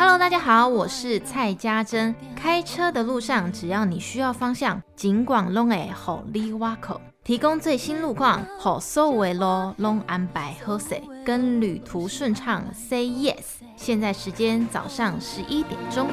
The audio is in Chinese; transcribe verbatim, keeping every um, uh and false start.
Hello， 大家好，我是蔡家珍。开车的路上，只要你需要方向，尽管拢会互你挖口，提供最新路况，互所有的路拢安排好势，跟旅途顺畅 Say Yes。现在时间早上十一点钟。